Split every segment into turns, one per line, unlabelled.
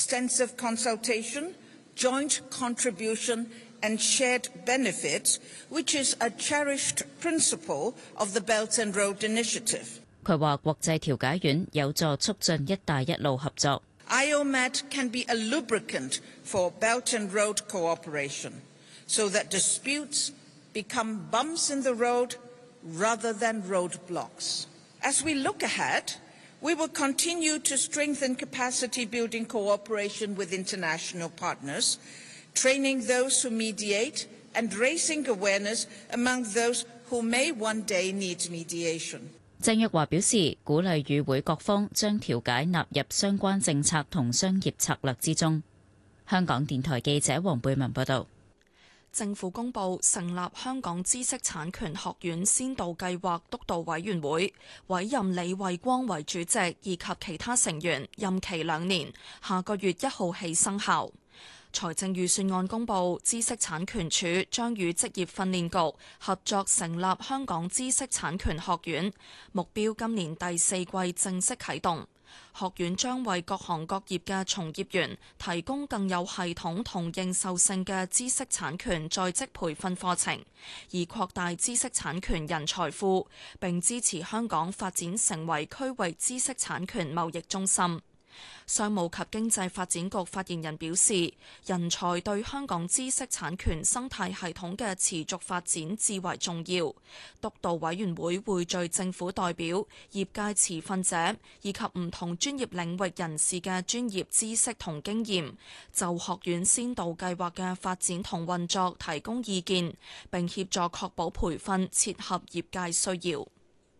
extensive consultation, joint contribution and shared benefits, which is a cherished principle of the Belt and Road Initiative.
佢話國際調解院有助促進一帶一路合作。
IOMET can be a lubricant for Belt and Road cooperation, so that disputes become bumps in the road rather than roadblocks. As we look ahead, we will continue to strengthen capacity building cooperation with international partners, training those who mediate and raising awareness among those who may one day need mediation.
鄭若驊表示，鼓勵與會各方將調解納入相關政策同商業策略之中。香港電台記者黃貝文報道。
政府公布成立香港知識產權學院先導計劃督導委員會，委任李慧光為主席以及其他成員，任期2年，下個月1號起生效。財政預算案公布，知識產權署將與職業訓練局合作成立香港知識產權學院，目標今年第4季正式啟動。學院將為各行各業嘅從業員提供更有系統同認受性嘅知識產權在職培訓課程，以擴大知識產權人才庫，並支持香港發展成為區域知識產權貿易中心。商務及經濟發展局發言人表示，人才對香港知識產權生態系統嘅持續發展至為重要。督導委員會匯聚政府代表、業界持份者以及唔同專業領域人士嘅專業知識同經驗，就學院先導計劃嘅發展同運作提供意見，並協助確保培訓切合業界需要。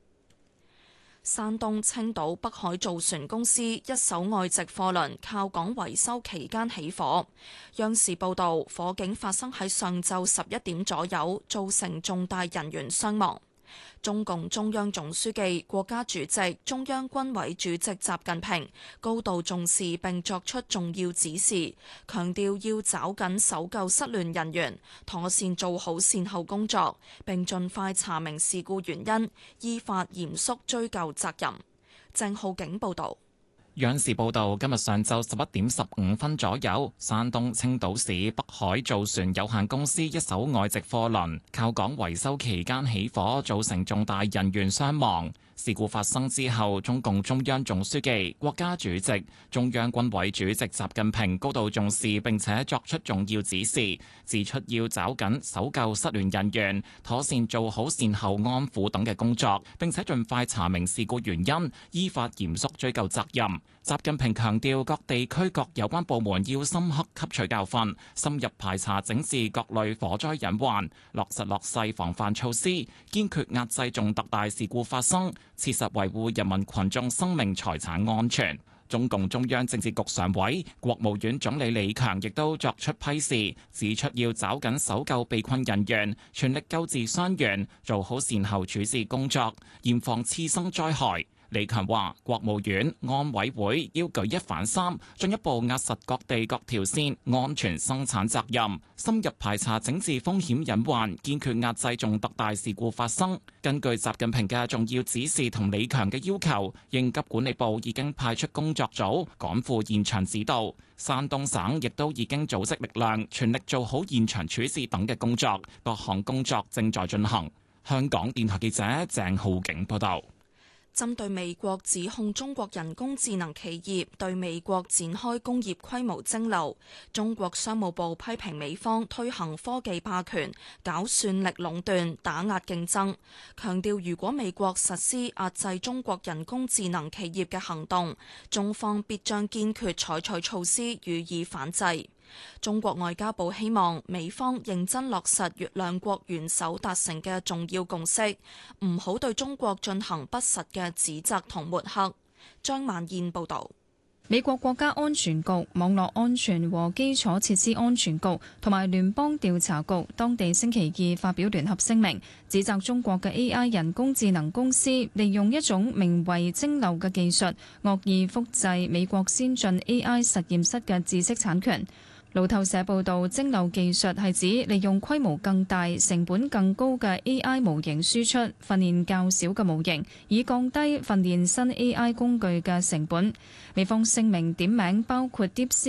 山東青島北海造船公司一艘外籍貨輪靠港維修期間起火。央視報導，火警發生喺上晝11點左右，造成重大人員傷亡。中共中央總書記、國家主席、中央軍委主席習近平高度重視並作出重要指示，強調要抓緊搜救失聯人員，妥善做好善後工作，並盡快查明事故原因，依法嚴肅追究責任。鄭浩景報導。
央視報道，今日上晝11點15分左右，山東青島市北海造船有限公司一艘外籍貨輪靠港維修期間起火，造成重大人員傷亡。事故發生之後，中共中央總書記、國家主席、中央軍委主席習近平高度重視並且作出重要指示，指出要抓緊搜救失聯人員，妥善做好善後安撫等嘅工作，並且盡快查明事故原因，依法嚴肅追究責任。習近平強調，各地區各有關部門要深刻吸取教訓，深入排查整治各類火災隱患，落實落細防範措施，堅決壓制重特大事故發生，切實維護人民群眾生命財產安全。中共中央政治局常委、國務院總理李強亦都作出批示，指出要抓緊搜救被困人員，全力救治傷員，做好善後處置工作，嚴防次生災害。李強話：國務院、安委會要舉一反三，進一步壓實各地各條線安全生產責任，深入排查整治風險隱患，堅決壓制重特大事故發生。根據習近平嘅重要指示同李強嘅要求，應急管理部已經派出工作組趕赴現場指導，山東省亦都已經組織力量，全力做好現場處置等嘅工作，各項工作正在進行。香港電台記者鄭浩景報道。
針對美國指控中國人工智能企業對美國展開工業規模蒸餾，中國商務部批評美方推行科技霸權、搞算力壟斷、打壓競爭，強調如果美國實施壓制中國人工智能企業嘅行動，中方必將堅決採取措施予以反制。中國外交部希望美方認真落實與兩國元首達成嘅重要共識，唔好對中國進行不實嘅指責同抹黑。張萬燕報導。
美國國家安全局、網絡安全和基礎設施安全局同埋聯邦調查局當地星期二發表聯合聲明，指責中國嘅 AI 人工智能公司利用一種名為蒸餾嘅技術，惡意複製美國先進 AI 實驗室嘅知識產權。路透社報道，蒸餾技術係指利用規模更大、成本更高嘅 AI 模型輸出，訓練較少嘅模型，以降低訓練新 AI 工具嘅成本。美方聲明點名包括 DeepSeek